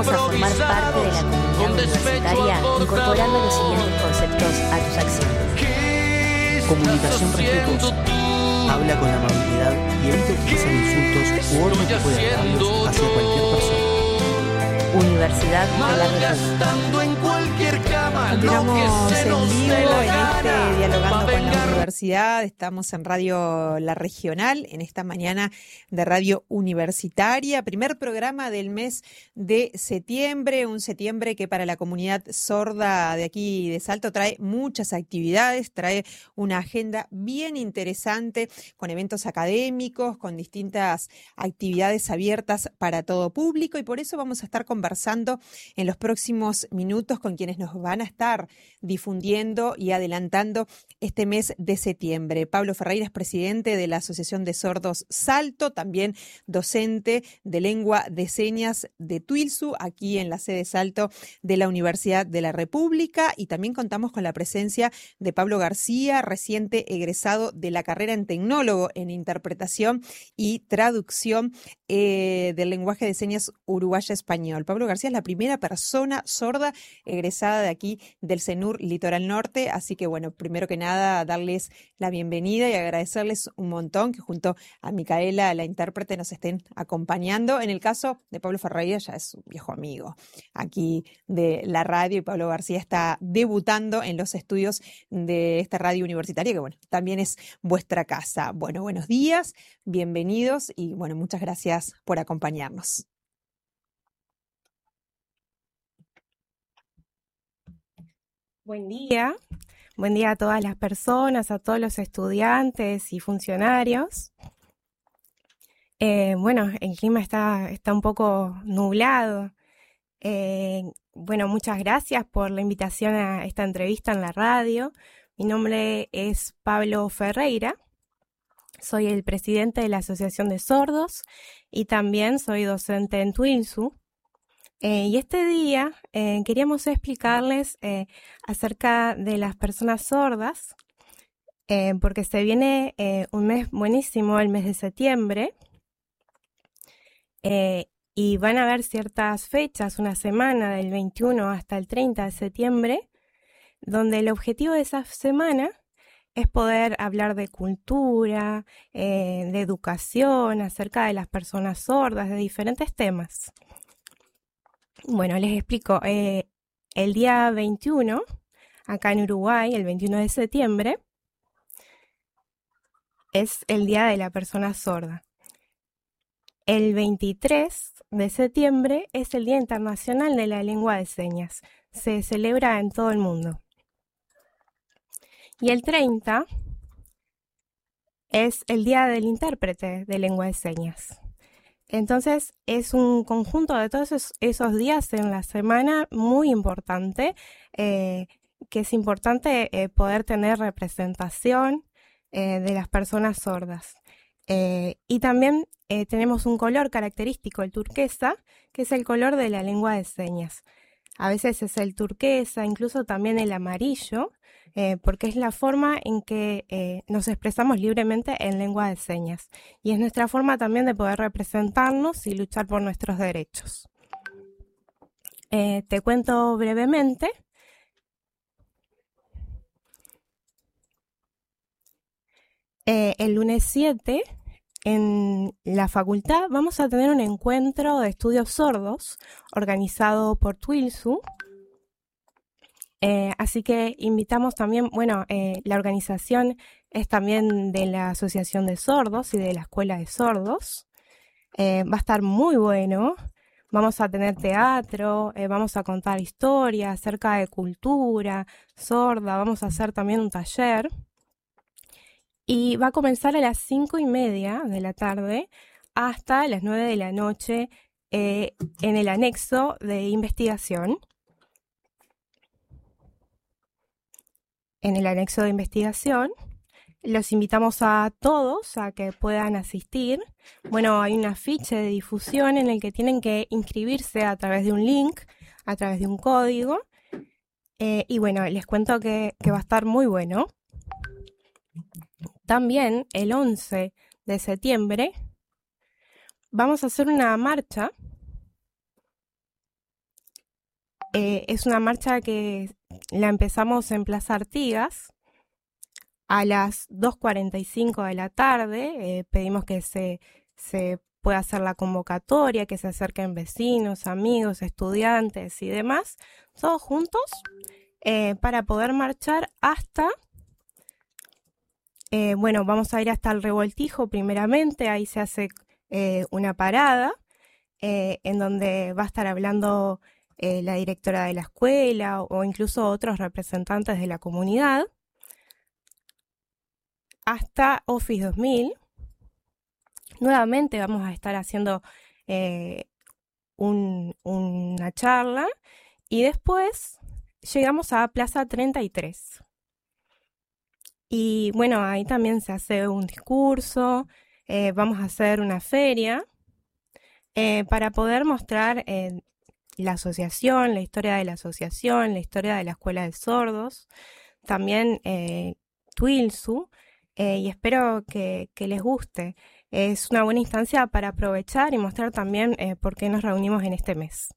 formar parte de la comunidad universitaria incorporando los siguientes conceptos a tus acciones. Comunicación respetuosa. Habla con amabilidad y evita utilizar insultos u órdenes agravios hacia cualquier persona. Universidad de la República. Continuamos en vivo en este Dialogando con la Universidad. Estamos en Radio La Regional, en esta mañana de Radio Universitaria. Primer programa del mes de septiembre, un septiembre que para la comunidad sorda de aquí de Salto trae muchas actividades, trae una agenda bien interesante con eventos académicos, con distintas actividades abiertas para todo público, y por eso vamos a estar conversando en los próximos minutos con quienes nos van a estar difundiendo y adelantando este mes de septiembre. Pablo Ferreira es presidente de la Asociación de Sordos Salto, también docente de lengua de señas de Twilsu, aquí en la sede Salto de la Universidad de la República, y también contamos con la presencia de Pablo García, reciente egresado de la carrera en tecnólogo en interpretación y traducción del lenguaje de señas uruguaya-español. Pablo García es la primera persona sorda egresada de aquí del CENUR Litoral Norte, así que bueno, primero que nada darles la bienvenida y agradecerles un montón que junto a Micaela, la intérprete, nos estén acompañando. En el caso de Pablo Ferreira, ya es un viejo amigo aquí de la radio, y Pablo García está debutando en los estudios de esta radio universitaria, que bueno, también es vuestra casa. Bueno, buenos días, bienvenidos y bueno, muchas gracias por acompañarnos. Buen día a todas las personas, a todos los estudiantes y funcionarios. Bueno, el clima está un poco nublado. Bueno, muchas gracias por la invitación a esta entrevista en la radio. Mi nombre es Pablo Ferreira, soy el presidente de la Asociación de Sordos y también soy docente en Twilsu. Y este día queríamos explicarles acerca de las personas sordas, porque se viene un mes buenísimo, el mes de septiembre, y van a haber ciertas fechas, una semana del 21 hasta el 30 de septiembre, donde el objetivo de esa semana es poder hablar de cultura, de educación, acerca de las personas sordas, de diferentes temas. Bueno, les explico. El día 21, acá en Uruguay, el 21 de septiembre, es el Día de la Persona Sorda. El 23 de septiembre es el Día Internacional de la Lengua de Señas. Se celebra en todo el mundo. Y el 30 es el Día del Intérprete de Lengua de Señas. Entonces es un conjunto de todos esos días en la semana muy importante, que es importante poder tener representación de las personas sordas. Y también tenemos un color característico, el turquesa, que es el color de la lengua de señas. A veces es el turquesa, incluso también el amarillo, porque es la forma en que nos expresamos libremente en lengua de señas. Y es nuestra forma también de poder representarnos y luchar por nuestros derechos. Te cuento brevemente. El lunes 7, en la facultad, vamos a tener un encuentro de estudios sordos organizado por Twilsu. Así que invitamos también, la organización es también de la Asociación de Sordos y de la Escuela de Sordos. Va a estar muy bueno. Vamos a tener teatro, vamos a contar historias acerca de cultura sorda, vamos a hacer también un taller. Y va a comenzar a las 5:30 de la tarde hasta las 9 de la noche en el anexo de investigación. En el anexo de investigación los invitamos a todos a que puedan asistir. Bueno, hay un afiche de difusión en el que tienen que inscribirse a través de un link, a través de un código. Y bueno, les cuento que va a estar muy bueno. También el 11 de septiembre vamos a hacer una marcha Es una marcha que la empezamos en Plaza Artigas a las 2:45 de la tarde. Pedimos que se pueda hacer la convocatoria, que se acerquen vecinos, amigos, estudiantes y demás, todos juntos, para poder marchar hasta, vamos a ir hasta el Revoltijo primeramente. Ahí se hace una parada en donde va a estar hablando la directora de la escuela o incluso otros representantes de la comunidad, hasta Office 2000. Nuevamente vamos a estar haciendo una charla y después llegamos a Plaza 33. Y bueno, ahí también se hace un discurso, vamos a hacer una feria para poder mostrar la asociación, la historia de la asociación, la historia de la Escuela de Sordos, también Twilsu, y espero que les guste. Es una buena instancia para aprovechar y mostrar también por qué nos reunimos en este mes.